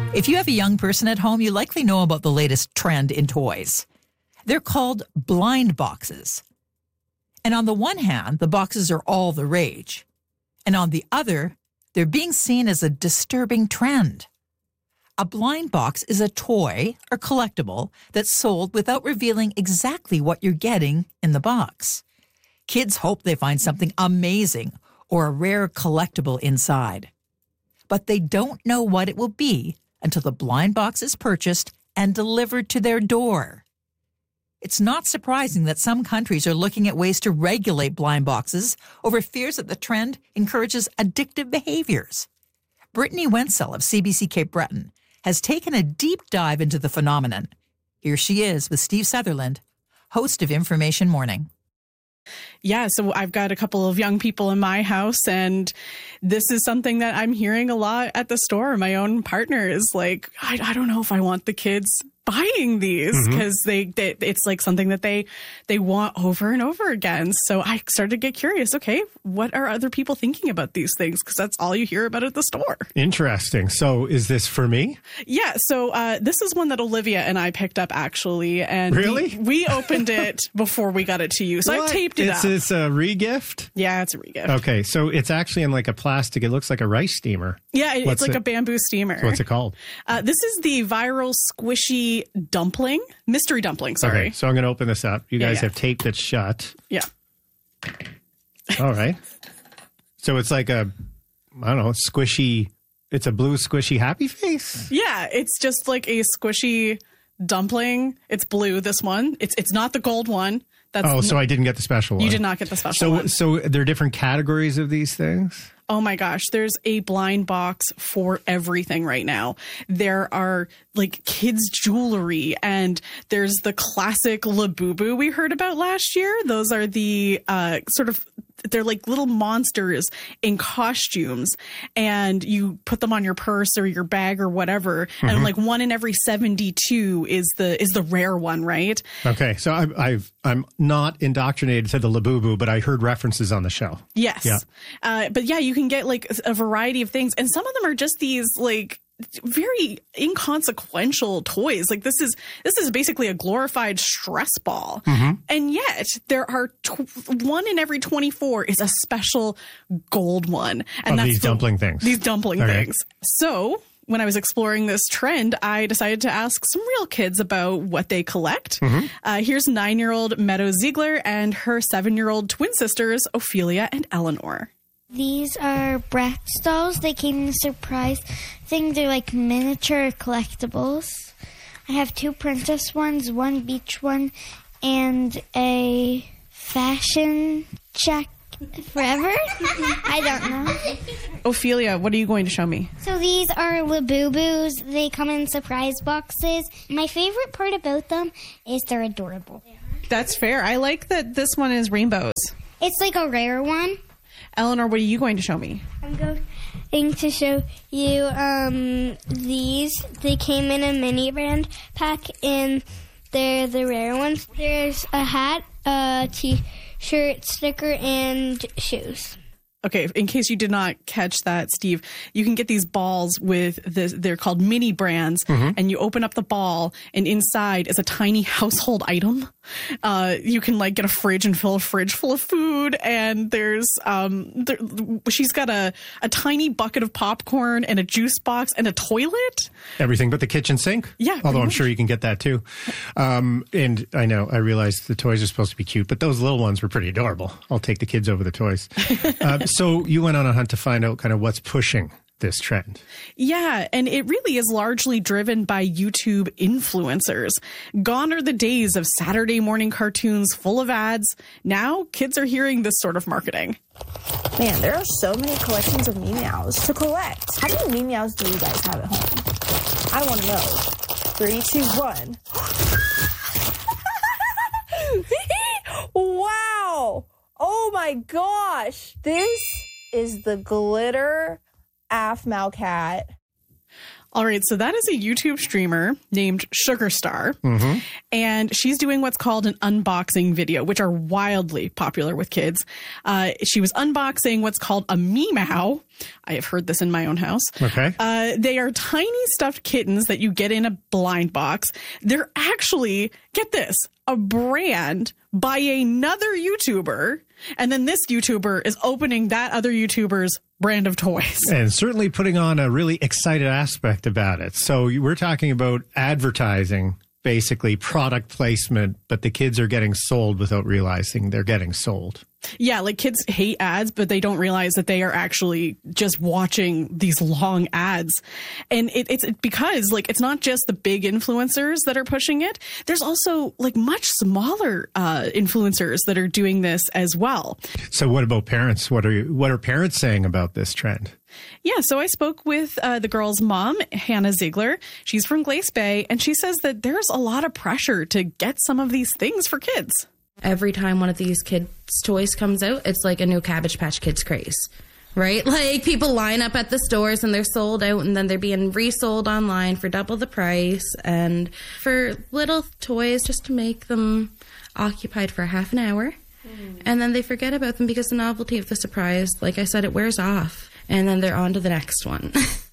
If you have a young person at home, you likely know about the latest trend in toys. They're called blind boxes. And on the one hand, the boxes are all the rage. And on the other, they're being seen as a disturbing trend. A blind box is a toy or collectible that's sold without revealing exactly what you're getting in the box. Kids hope they find something amazing or a rare collectible inside. But they don't know what it will be until the blind box is purchased and delivered to their door. It's not surprising that some countries are looking at ways to regulate blind boxes over fears that the trend encourages addictive behaviors. Brittany Wenzel of CBC Cape Breton has taken a deep dive into the phenomenon. Here she is with Steve Sutherland, host of Information Morning. Yeah, so I've got a couple of young people in my house, and this is something that I'm hearing a lot at the store. My own partner is like, I don't know if I want the kids buying these because they it's like something that they want over and over again. So I started to get curious. Okay, what are other people thinking about these things? Because that's all you hear about at the store. Interesting. So is this for me? Yeah. So this is one that Olivia and I picked up actually, and really we opened it before we got it to you. So I taped it up. Is this a re-gift? Yeah, it's a re-gift. Okay, so it's actually in like a plastic. It looks like a rice steamer. Yeah, it's like a bamboo steamer. So what's it called? This is the viral squishy dumpling, mystery dumpling. Sorry. Okay, so I'm going to open this up. You guys have taped it shut. Yeah. All right. So it's like a, I don't know, squishy. It's a blue squishy happy face. Yeah, it's just like a squishy dumpling. It's blue. This one. It's not the gold one. So I didn't get the special one. You did not get the special one. So there are different categories of these things? Oh my gosh, there's a blind box for everything right now. There are like kids' jewelry, and there's the classic Labubu we heard about last year. Those are the they're like little monsters in costumes, and you put them on your purse or your bag or whatever. And like 1 in every 72 is the rare one, right? Okay, so I'm not indoctrinated to the Labubu, but I heard references on the show. Yes, yeah. But yeah, you can get like a variety of things, and some of them are just these like very inconsequential toys. Like this is basically a glorified stress ball. And yet there are 1 in every 24 is a special gold one. And that's these dumpling things. These dumpling things. So when I was exploring this trend, I decided to ask some real kids about what they collect. Here's 9-year-old Meadow Ziegler and her 7-year-old twin sisters, Ophelia and Eleanor. These are Bratz dolls. They came in a surprise thing. They're like miniature collectibles. I have 2 princess ones, 1 beach one, and a fashion check forever. I don't know. Ophelia, what are you going to show me? So these are Labubus. They come in surprise boxes. My favorite part about them is they're adorable. That's fair. I like that this one is rainbows. It's like a rare one. Eleanor, what are you going to show me? I'm going to show you these. They came in a mini brand pack, and they're the rare ones. There's a hat, a t-shirt, sticker, and shoes. Okay, in case you did not catch that, Steve, you can get these balls with they're called mini brands, and you open up the ball, and inside is a tiny household item. You can like get a fridge and fill a fridge full of food, and there's she's got a tiny bucket of popcorn and a juice box and a toilet. Everything but the kitchen sink? Yeah. Although I'm sure you can get that too. And I realize the toys are supposed to be cute, but those little ones were pretty adorable. I'll take the kids over the toys. So you went on a hunt to find out kind of what's pushing this trend. Yeah, and it really is largely driven by YouTube influencers. Gone are the days of Saturday morning cartoons full of ads. Now, kids are hearing this sort of marketing. Man, there are so many collections of Meows to collect. How many Meows do you guys have at home? I want to know. 3, 2, 1. Wow! Oh my gosh! This is the glitter Aphmau cat. All right, so that is a YouTube streamer named Sugarstar, and she's doing what's called an unboxing video, which are wildly popular with kids. She was unboxing what's called a Meow. I have heard this in my own house. Okay. They are tiny stuffed kittens that you get in a blind box. They're actually, get this, a brand by another YouTuber, and then this YouTuber is opening that other YouTuber's brand of toys. And certainly putting on a really excited aspect about it. So we're talking about advertising, basically product placement, but the kids are getting sold without realizing they're getting sold. Yeah, like kids hate ads, but they don't realize that they are actually just watching these long ads. And it's because like it's not just the big influencers that are pushing it. There's also like much smaller influencers that are doing this as well. So what about parents? What are parents saying about this trend? Yeah, so I spoke with the girl's mom, Hannah Ziegler. She's from Glace Bay, and she says that there's a lot of pressure to get some of these things for kids. Every time one of these kids' toys comes out, it's like a new Cabbage Patch Kids craze, right? Like people line up at the stores and they're sold out, and then they're being resold online for double the price, and for little toys just to make them occupied for half an hour. And then they forget about them because the novelty of the surprise, like I said, it wears off, and then they're on to the next one.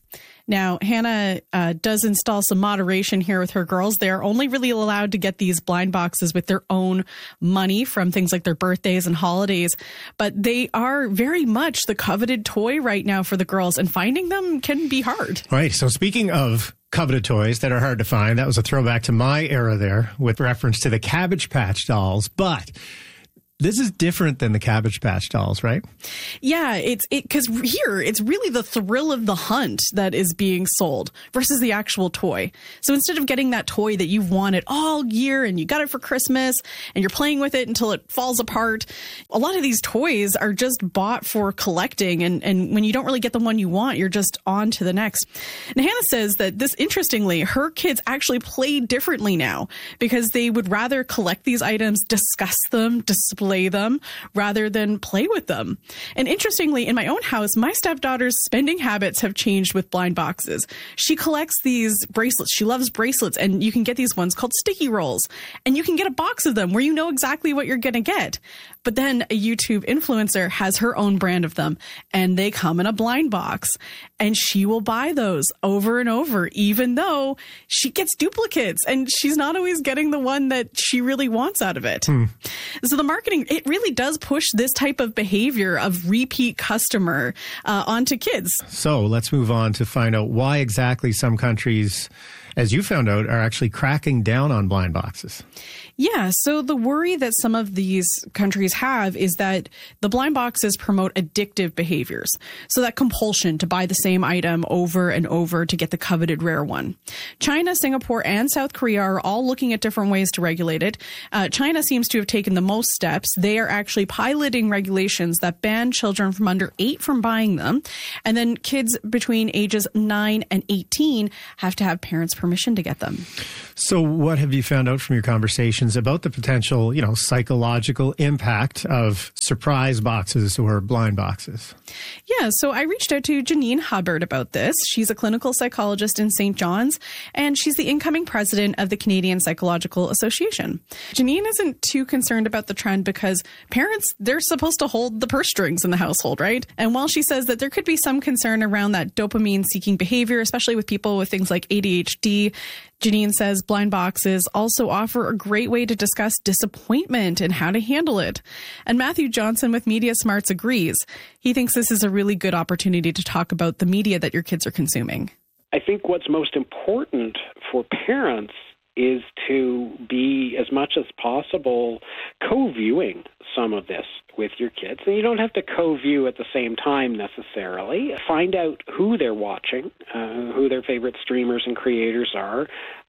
Now, Hannah does install some moderation here with her girls. They're only really allowed to get these blind boxes with their own money from things like their birthdays and holidays. But they are very much the coveted toy right now for the girls, and finding them can be hard. Right. So speaking of coveted toys that are hard to find, that was a throwback to my era there with reference to the Cabbage Patch dolls. But this is different than the Cabbage Patch dolls, right? Yeah, because here it's really the thrill of the hunt that is being sold versus the actual toy. So instead of getting that toy that you've wanted all year and you got it for Christmas and you're playing with it until it falls apart, a lot of these toys are just bought for collecting. And when you don't really get the one you want, you're just on to the next. And Hannah says that this, interestingly, her kids actually play differently now because they would rather collect these items, discuss them, display them rather than play with them. And interestingly, in my own house, my stepdaughter's spending habits have changed with blind boxes. She collects these bracelets. She loves bracelets, and you can get these ones called sticky rolls, and you can get a box of them where you know exactly what you're going to get. But then a YouTube influencer has her own brand of them, and they come in a blind box, and she will buy those over and over, even though she gets duplicates and she's not always getting the one that she really wants out of it. So the marketing, it really does push this type of behavior of repeat customer onto kids. So let's move on to find out why exactly some countries, as you found out, are actually cracking down on blind boxes. Yeah, so the worry that some of these countries have is that the blind boxes promote addictive behaviors. So that compulsion to buy the same item over and over to get the coveted rare one. China, Singapore, and South Korea are all looking at different ways to regulate it. China seems to have taken the most steps. They are actually piloting regulations that ban children from under 8 from buying them. And then kids between ages 9 and 18 have to have parents' permission to get them. So what have you found out from your conversations about the potential, psychological impact of surprise boxes or blind boxes? Yeah, so I reached out to Janine Hubbard about this. She's a clinical psychologist in St. John's, and she's the incoming president of the Canadian Psychological Association. Janine isn't too concerned about the trend because parents, they're supposed to hold the purse strings in the household, right? And while she says that there could be some concern around that dopamine-seeking behavior, especially with people with things like ADHD, Janine says blind boxes also offer a great way to discuss disappointment and how to handle it. And Matthew Johnson with Media Smarts agrees. He thinks this is a really good opportunity to talk about the media that your kids are consuming. I think what's most important for parents is to be, as much as possible, co-viewing some of this with your kids. And you don't have to co-view at the same time necessarily. Find out who they're watching, who their favorite streamers and creators are.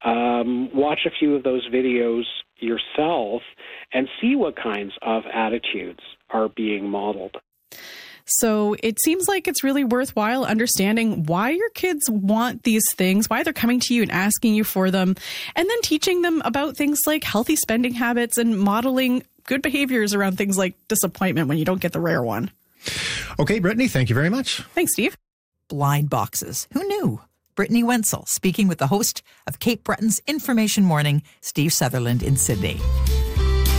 Watch a few of those videos yourself and see what kinds of attitudes are being modeled. So it seems like it's really worthwhile understanding why your kids want these things, why they're coming to you and asking you for them, and then teaching them about things like healthy spending habits and modeling good behaviors around things like disappointment when you don't get the rare one. Okay, Brittany, thank you very much. Thanks, Steve. Blind boxes. Who knew? Brittany Wenzel, speaking with the host of Cape Breton's Information Morning, Steve Sutherland in Sydney.